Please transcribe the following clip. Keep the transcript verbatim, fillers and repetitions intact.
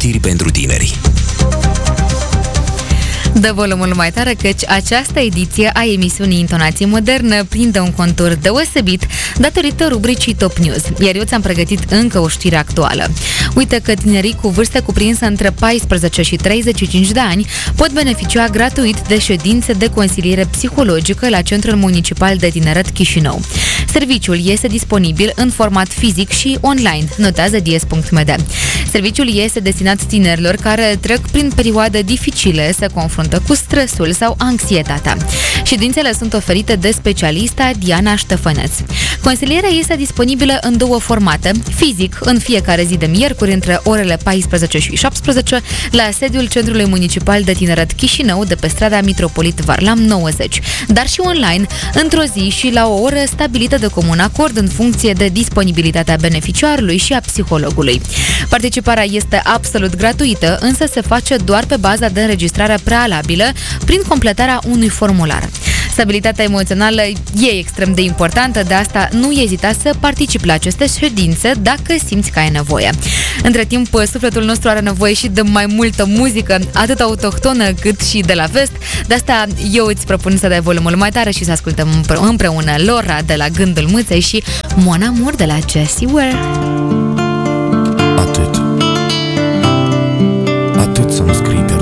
Știri pentru tineri. Dă volumul mai tare căci această ediție a emisiunii Intonație Modernă prinde un contur deosebit datorită rubricii Top News, iar eu ți-am pregătit încă o știre actuală. Uite că tinerii cu vârstă cuprinsă între paisprezece și treizeci și cinci de ani pot beneficia gratuit de ședințe de consiliere psihologică la Centrul Municipal de Tineret Chișinău. Serviciul este disponibil în format fizic și online, notează dies punct m d. Serviciul este destinat tinerilor care trec prin perioade dificile, se confruntă cu stresul sau anxietatea. Ședințele sunt oferite de specialista Diana Ștefăneț. Consilierea este disponibilă în două formate, fizic în fiecare zi de miercuri între orele paisprezece și șaptesprezece la sediul Centrului Municipal de Tineret Chișinău de pe strada Mitropolit Varlam nouăzeci, dar și online într-o zi și la o oră stabilită de comun acord în funcție de disponibilitatea beneficiarului și a psihologului. Participarea este absolut gratuită, însă se face doar pe baza de înregistrare prealabilă prin completarea unui formular. Stabilitatea emoțională e extrem de importantă, de asta nu ezita să participi la aceste ședințe dacă simți că ai nevoie. Între timp, sufletul nostru are nevoie și de mai multă muzică, atât autohtonă cât și de la vest. De asta eu îți propun să dai volumul mai tare și să ascultăm împreună Lora de la Gândul Mâței și Mon Amour de la Jessie Ware. Atât. Atât să-mi scrii pe